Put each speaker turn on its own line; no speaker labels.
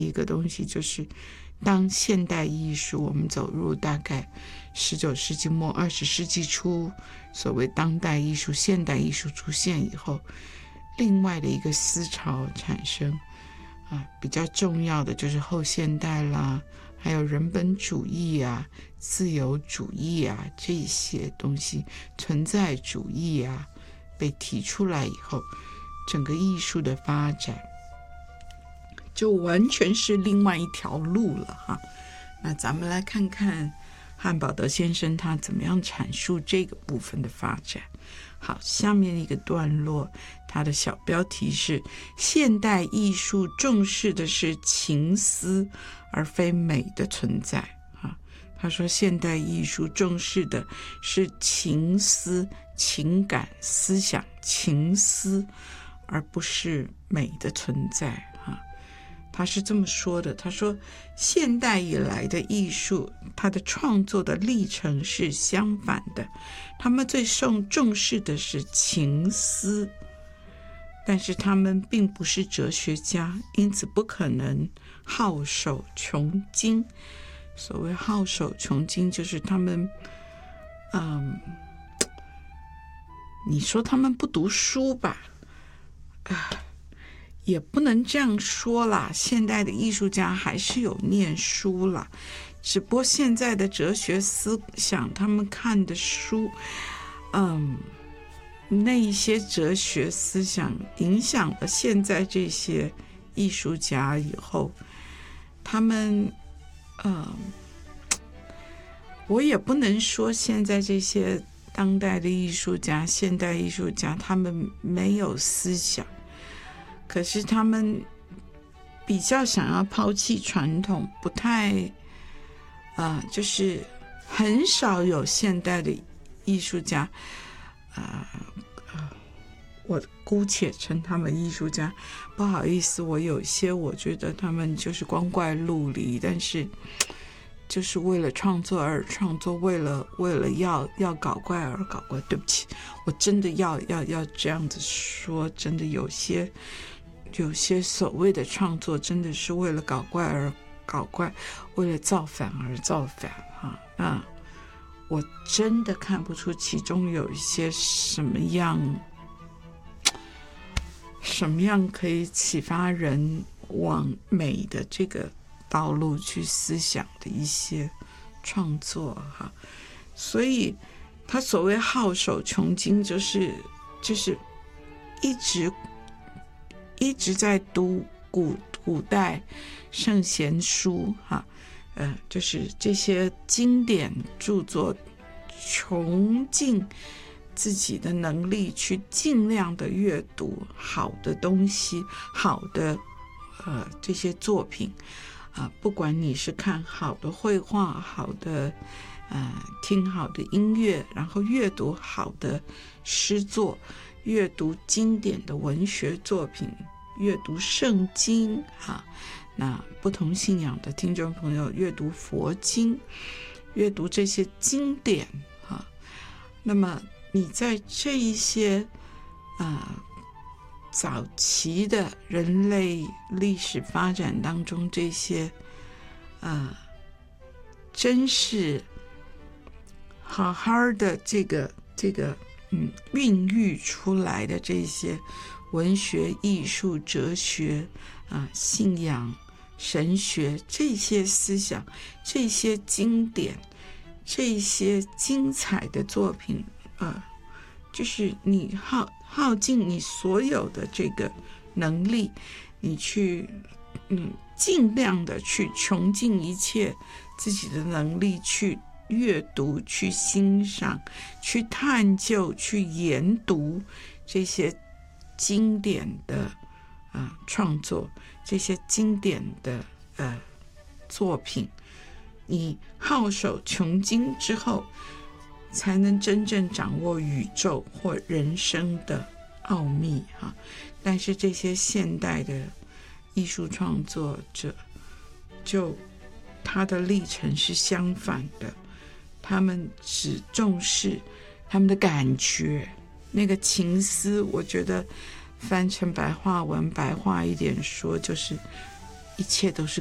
一个东西，就是当现代艺术我们走入大概19世纪末20世纪初，所谓当代艺术现代艺术出现以后，另外的一个思潮产生比较重要的就是后现代啦，还有人本主义啊、自由主义啊，这些东西，存在主义啊被提出来以后，整个艺术的发展就完全是另外一条路了哈。那咱们来看看汉堡德先生他怎么样阐述这个部分的发展。好，下面一个段落，它的小标题是现代艺术重视的是情思而非美的存在。他说现代艺术重视的是情思、情感、思想、情思，而不是美的存在。他是这么说的，他说现代以来的艺术，它的创作的历程是相反的，他们最重视的是情思，但是他们并不是哲学家，因此不可能好守穷经。所谓好守穷经，就是他们你说他们不读书吧，也不能这样说啦，现代的艺术家还是有念书啦，只不过现在的哲学思想，他们看的书那一些哲学思想影响了现在这些艺术家以后，他们我也不能说现在这些当代的艺术家、现代艺术家他们没有思想，可是他们比较想要抛弃传统，不太就是很少有现代的艺术家我姑且称他们艺术家，不好意思，我有些我觉得他们就是光怪陆离，但是就是为了创作而创作，为了要搞怪而搞怪。对不起，我真的要这样子说，真的有些所谓的创作真的是为了搞怪而搞怪，为了造反而造反那我真的看不出其中有一些什么样可以启发人往美的这个道路去思想的一些创作所以他所谓好守穷经，就是一直在读古代圣贤书就是这些经典著作，穷尽自己的能力去尽量的阅读好的东西，好的这些作品不管你是看好的绘画，好的听好的音乐，然后阅读好的诗作，阅读经典的文学作品，阅读圣经那不同信仰的听众朋友阅读佛经，阅读这些经典那么你在这一些早期的人类历史发展当中，这些真是好好的这个孕育出来的这些文学、艺术、哲学信仰、神学，这些思想，这些经典，这些精彩的作品就是你耗尽你所有的这个能力，你去尽量的去穷尽一切自己的能力去阅读、去欣赏、去探究、去研读这些经典的创作，这些经典的作品，你好守穷经之后，才能真正掌握宇宙或人生的奥秘但是这些现代的艺术创作者，就他的历程是相反的，他们只重视他们的感觉，那个情思，我觉得翻成白话文，白话一点说，就是一切都是